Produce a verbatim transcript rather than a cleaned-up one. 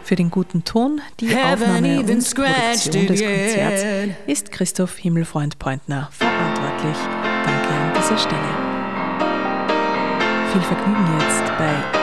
Für den guten Ton, die Aufnahme und Produktion des Konzerts ist Christoph Himmelfreund-Pointner verantwortlich. Danke an dieser Stelle. Viel Vergnügen jetzt bei